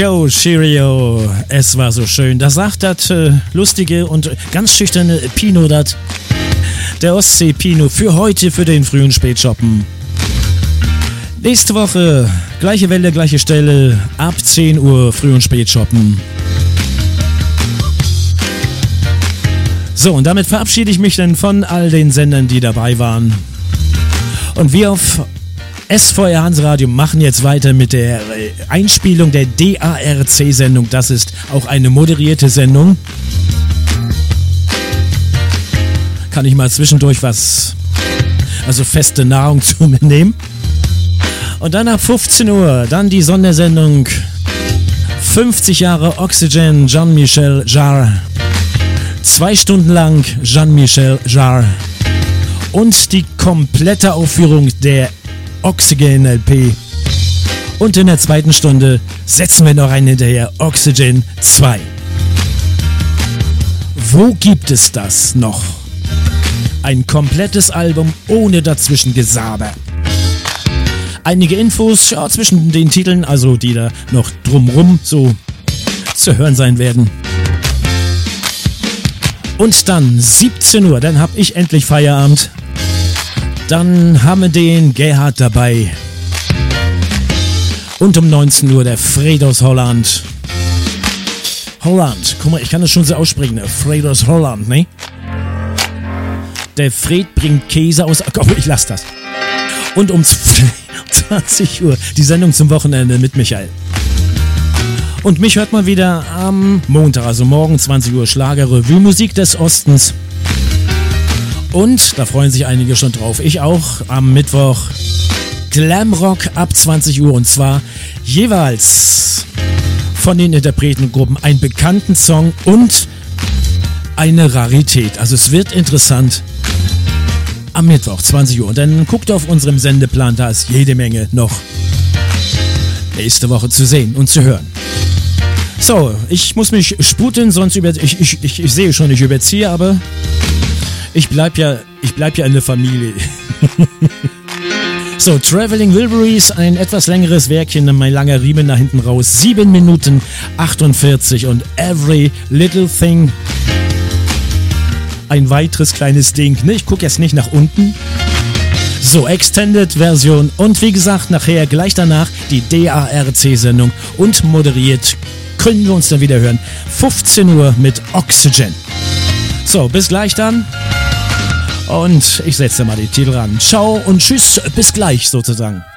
Joe Cheerio, es war so schön. Da sagt das lustige und ganz schüchterne Pino, das der Ostsee Pino für heute, für den frühen Spätschoppen. Nächste Woche, gleiche Welle, gleiche Stelle, ab 10 Uhr früh und Spätschoppen. So, und damit verabschiede ich mich dann von all den Sendern, die dabei waren. Und wir auf SVR Hansradio machen jetzt weiter mit der Einspielung der DARC-Sendung. Das ist auch eine moderierte Sendung. Kann ich mal zwischendurch also feste Nahrung zu mir nehmen. Und dann ab 15 Uhr, dann die Sondersendung 50 Jahre Oxygen, Jean-Michel Jarre. 2 Stunden lang Jean-Michel Jarre. Und die komplette Aufführung der Oxygen LP. Und in der zweiten Stunde setzen wir noch einen hinterher, Oxygen 2. Wo gibt es das noch? Ein komplettes Album ohne dazwischen Gesaber. Einige Infos zwischen den Titeln, also die da noch drumrum so zu hören sein werden. Und dann 17 Uhr, dann hab ich endlich Feierabend. Dann haben wir den Gerhard dabei. Und um 19 Uhr der Fred aus Holland. Holland, guck mal, ich kann das schon so aussprechen. Der Fred aus Holland, ne? Der Fred bringt Käse aus... Komm, ich lass das. Und um 20 Uhr die Sendung zum Wochenende mit Michael. Und mich hört man wieder am Montag, also morgen 20 Uhr Schlagerrevue, Musik des Ostens. Und, da freuen sich einige schon drauf, ich auch, am Mittwoch Glamrock ab 20 Uhr. Und zwar jeweils von den Interpretengruppen einen bekannten Song und eine Rarität. Also es wird interessant am Mittwoch 20 Uhr. Und dann guckt auf unserem Sendeplan, da ist jede Menge noch nächste Woche zu sehen und zu hören. So, ich muss mich sputen, sonst ich sehe schon, ich überziehe, aber ich bleib ja in der Familie. So, Traveling Wilburys, ein etwas längeres Werkchen, mein langer Riemen nach hinten raus, 7 Minuten 48 und Every Little Thing, ein weiteres kleines Ding, ne? Ich gucke jetzt nicht nach unten. So, Extended-Version und wie gesagt, nachher, gleich danach, die DARC-Sendung und moderiert können wir uns dann wieder hören, 15 Uhr mit Oxygen. So, bis gleich dann. Und ich setze mal die Titel ran. Ciao und tschüss, bis gleich sozusagen.